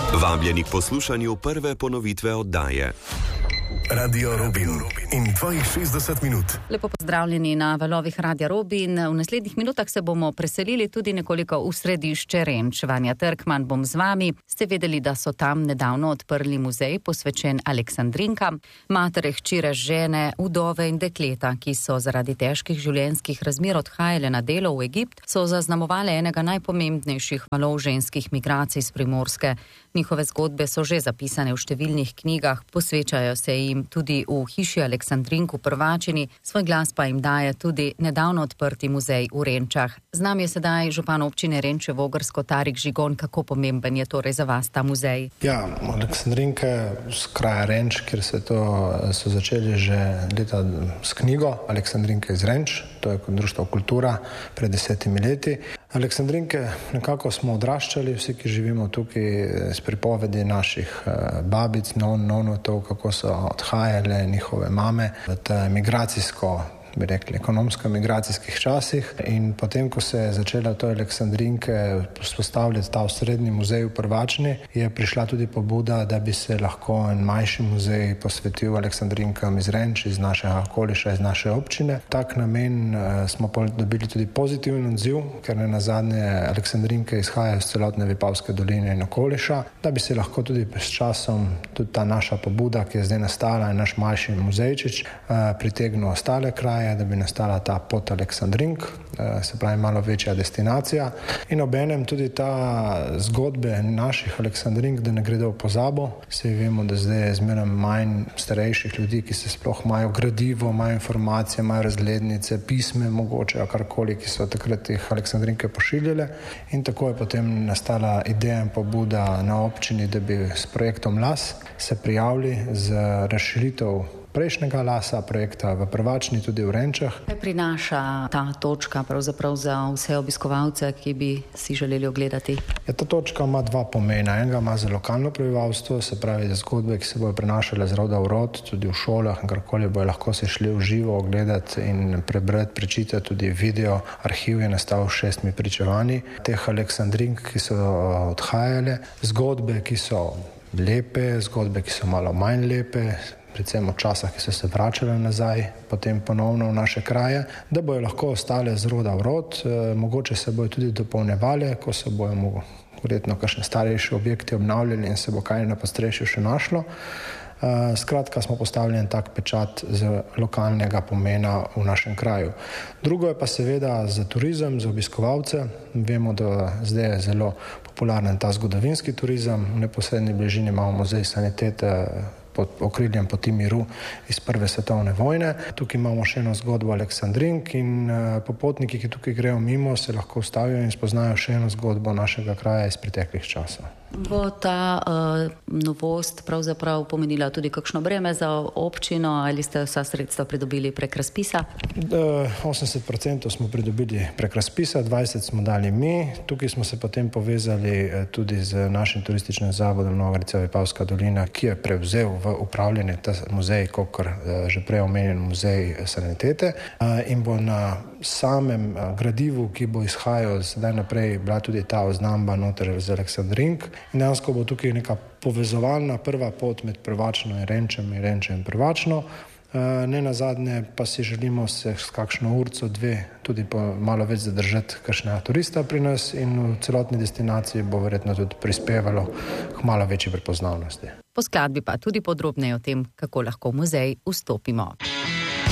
Vabljeni k poslušanju prve ponovitve oddaje. Radio Robin in tvojih 60 minut. Lepo pozdravljeni na valovih Radia Robin. V naslednjih minutah se bomo preselili tudi nekoliko v središče Renč. Vanja Trkman bom z vami. Ste vedeli, da so tam nedavno odprli muzej posvečen Aleksandrinkam, matere, hčere, žene, vdove in dekleta, ki so zaradi težkih življenjskih razmer odhajale na delo v Egipt, so zaznamovale enega najpomembnejših valov ženskih migracij s Primorske. Njihove zgodbe so že zapisane v številnih knjigah, posvečajo se jim tudi v hiši Aleksandrink v Prvačini, svoj glas pa jim daje tudi nedavno odprti muzej v Renčah. Z nami je sedaj župan občine Renče Vogrsko Tarik Žigon. Kako pomemben je torej za vas ta muzej? Ja, Aleksandrinke z kraja Renč, kjer so začeli že leta s knjigo Aleksandrinke iz Renč, to je društvo Kultura pred 10 leti. Aleksandrinke nekako smo odraščali, vsi, ki živimo tukaj, s pripovedi naših babic, nonotov, kako so odhajale njihove mame v te bi rekli, ekonomsko-migracijskih časih. In potem, ko se je začela to Aleksandrinke vzpostavljati ta osrednji muzej v Prvačini, je prišla tudi pobuda, da bi se lahko en manjši muzej posvetil Aleksandrinkam iz Renč, iz našega okoliša, iz naše občine. Tak namen smo dobili tudi pozitiven odziv, ker nazadnje Aleksandrinke izhajajo iz celotne Vipavske doline in okoliša, da bi se lahko tudi s časom tudi ta naša pobuda, ki je zdaj nastala, naš manjši muzejčič, pritegnil ostale kraje, da bi nastala ta pot Aleksandrink, se pravi malo večja destinacija. In obenem tudi ta zgodbe naših Aleksandrink, da ne gredo v pozabo. Saj vemo, da zdaj je zmeraj manj starejših ljudi, ki se sploh imajo gradivo, imajo informacije, imajo razglednice, pisme mogoče, karkoli, ki so takrat teh Aleksandrinke pošiljale. In tako je potem nastala ideja in pobuda na občini, da bi s projektom LAS se prijavili z razširitev prejšnjega LAS-a, projekta v Prvačini, tudi v Renčah. Kaj prinaša ta točka pravzaprav za vse obiskovalce, ki bi si želeli ogledati? Ja, ta točka ima dva pomena. Enega ima za lokalno prebivalstvo, se pravi za zgodbe, ki se bojo prenašale z roda v rod, tudi v šolah in karkoli bojo lahko se šli v živo ogledati in prebrati, prečitati. Tudi video arhiv je nastal s 6 pričevanji teh Aleksandrink, ki so odhajale. Zgodbe, ki so lepe, zgodbe, ki so malo manj lepe, predvsem v časah, ki so se vračale nazaj, potem ponovno v naše kraje, da bojo lahko ostale z roda v rod, mogoče se bojo tudi dopolnjevale, ko se bojo verjetno kakšne starejše objekti obnavljali in se bo kaj na podstrešju še našlo. Skratka, smo postavili en tak pečat z lokalnega pomena v našem kraju. Drugo je pa seveda za turizem, za obiskovalce. Vemo, da zdaj je zelo popularen ta zgodovinski turizem. V neposredni bližini imamo muzej sanitete pod okriljem Poti miru iz Prve svetovne vojne. Tukaj imamo še eno zgodbo Aleksandrink in popotniki, ki tukaj grejo mimo, se lahko ustavijo in spoznajo še eno zgodbo našega kraja iz preteklih časov. Bo ta novost pravzaprav pomenila tudi kakšno breme za občino ali ste vsa sredstva pridobili prek razpisa? 80% smo pridobili prek razpisa, 20% smo dali mi. Tukaj smo se potem povezali tudi z našim turističnim zavodom Nova Gorica Vipavska dolina, ki je prevzel v upravljanje ta muzej, kakor že prej omenjen muzej sanitete, in bo na samem gradivu, ki bo izhajal sedaj naprej, bila tudi ta oznamba noter z Aleksandrink. In dejansko bo tukaj neka povezovalna prva pot med Prvačno in Renčem in Renče in Prvačno. Ne nazadnje pa si želimo se s kakšno urco, dve tudi malo več zadržati kakšnega turista pri nas in v celotni destinaciji bo verjetno tudi prispevalo k malo večji prepoznavnosti. Po skladbi pa tudi podrobneje o tem, kako lahko v muzej vstopimo.